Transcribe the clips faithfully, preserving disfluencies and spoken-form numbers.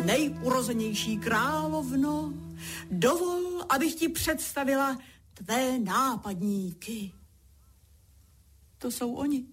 Nejurozenější královno, dovol, abych ti představila tvé nápadníky. To jsou oni.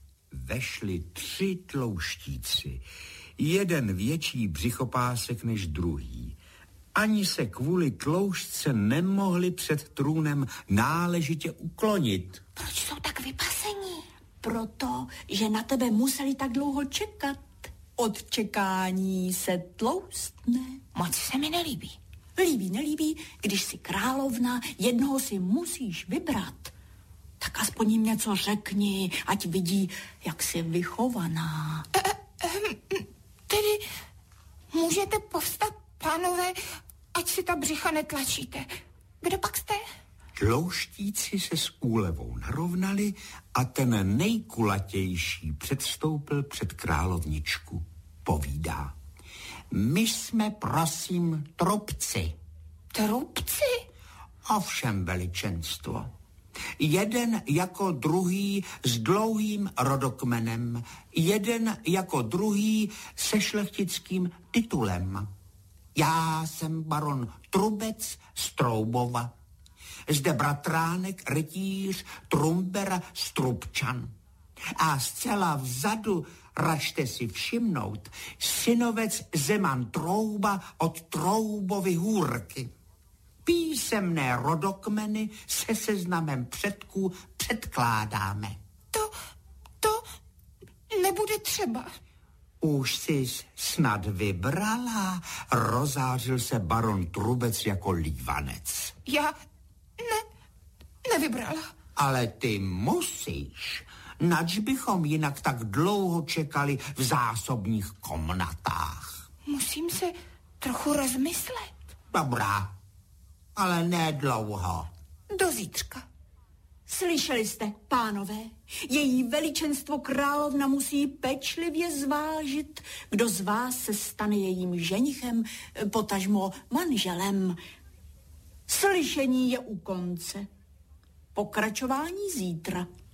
Vešli tři tlouštíci, jeden větší břichopásek než druhý. Ani se kvůli tloušťce nemohli před trůnem náležitě uklonit. Proč jsou tak vypasení? Proto, že na tebe museli tak dlouho čekat. Od čekání se tloustne. Moc se mi nelíbí. Líbí, nelíbí, když si královna, jednoho si musíš vybrat. Tak aspoň jim něco řekni, ať vidí, jak jsi vychovaná. E, e, tedy můžete povstat, pánové, ať si ta břicha netlačíte. Kdo pak jste? Tlouštíci se s úlevou narovnali a ten nejkulatější předstoupil před královničku. Povídá: my jsme, prosím, trubci. Trubci? Ovšem, veličenstvo. Jeden jako druhý s dlouhým rodokmenem, jeden jako druhý se šlechtickým titulem. Já jsem baron Trubec z Troubova. Zde bratránek, rytíř, Trumbera z Trubčan. A zcela vzadu, ražte si všimnout, synovec Zeman Trouba od Troubovy hůrky. Písemné rodokmeny se seznamem předků předkládáme. To, to nebude třeba. Už jsi snad vybrala, rozářil se baron Trubec jako lívanec. Já ne, nevybrala. Ale ty musíš, nač bychom jinak tak dlouho čekali v zásobních komnatách. Musím se trochu rozmyslet. Dobrá, ale ne dlouho. Do zítřka. Slyšeli jste, pánové? Její veličenstvo královna musí pečlivě zvážit, kdo z vás se stane jejím ženichem, potažmo manželem. Slyšení je u konce. Pokračování zítra.